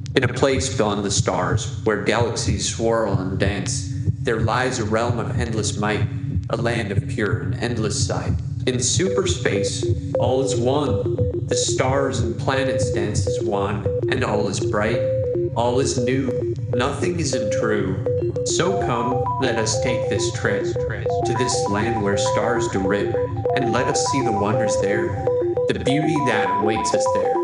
In a place beyond the stars, where galaxies swirl and dance, there lies a realm of endless might, a land of pure and endless sight. In superspace, all is one. The stars and planets dance as one, and all is bright, all is new, nothing is untrue. So come, let us take this trip to this land where stars do rip, and let us see the wonders there, the beauty that awaits us there.